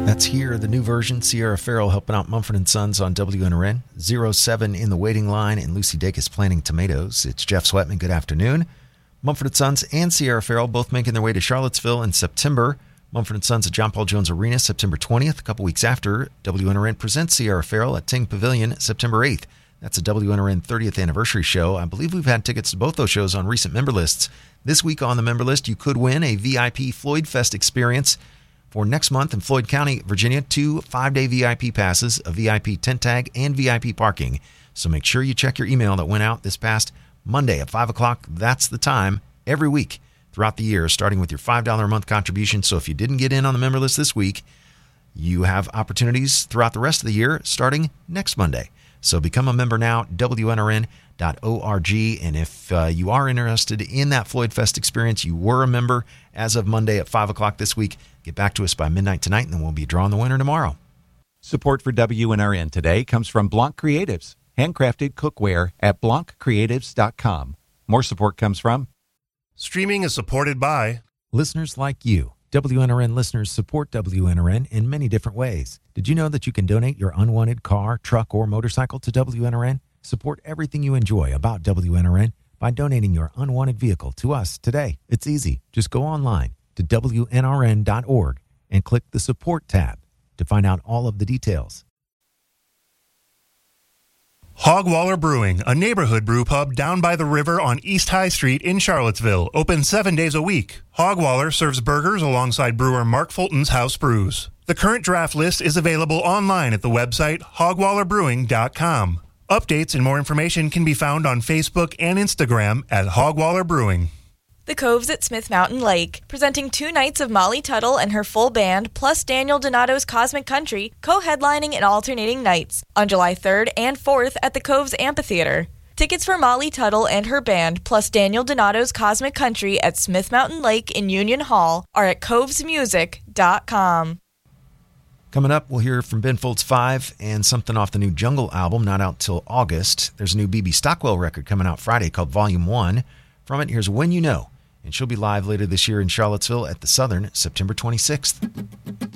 That's Here, the new version. Sierra Farrell helping out Mumford & Sons on WNRN. 07 in the waiting line, and Lucy Dacus planting tomatoes. It's Jeff Sweatman. Good afternoon. Mumford & Sons and Sierra Farrell both making their way to Charlottesville in September. Mumford & Sons at John Paul Jones Arena, September 20th. A couple weeks after, WNRN presents Sierra Farrell at Ting Pavilion, September 8th. That's a WNRN 30th anniversary show. I believe we've had tickets to both those shows on recent member lists. This week on the member list, you could win a VIP Floyd Fest experience for next month in Floyd County, Virginia. 2 5-day VIP passes, a VIP tent tag, and VIP parking. So make sure you check your email that went out this past Monday at 5 o'clock. That's the time every week throughout the year, starting with your $5 a month contribution. So if you didn't get in on the member list this week, you have opportunities throughout the rest of the year starting next Monday. So become a member now, WNRN.org. And if you are interested in that Floyd Fest experience, you were a member as of Monday at 5 o'clock this week, get back to us by midnight tonight, and then we'll be drawing the winner tomorrow. Support for WNRN today comes from Blanc Creatives, handcrafted cookware at blanccreatives.com. More support comes from Streaming is supported by listeners like you. WNRN listeners support WNRN in many different ways. Did you know that you can donate your unwanted car, truck, or motorcycle to WNRN? Support everything you enjoy about WNRN by donating your unwanted vehicle to us today. It's easy. Just go online to WNRN.org and click the Support tab to find out all of the details. Hogwaller Brewing, a neighborhood brew pub down by the river on East High Street in Charlottesville, open 7 days a week. Hogwaller serves burgers alongside brewer Mark Fulton's house brews. The current draft list is available online at the website hogwallerbrewing.com. Updates and more information can be found on Facebook and Instagram at Hogwaller Brewing. The Coves at Smith Mountain Lake, presenting 2 nights of Molly Tuttle and her full band, plus Daniel Donato's Cosmic Country, co-headlining and alternating nights, on July 3rd and 4th at the Coves Amphitheater. Tickets for Molly Tuttle and her band, plus Daniel Donato's Cosmic Country at Smith Mountain Lake in Union Hall, are at covesmusic.com. Coming up, we'll hear from Ben Folds 5 and something off the new Jungle album, not out till August. There's a new BB Stockwell record coming out Friday called Volume 1. From it, here's When You Know, and she'll be live later this year in Charlottesville at the Southern, September 26th.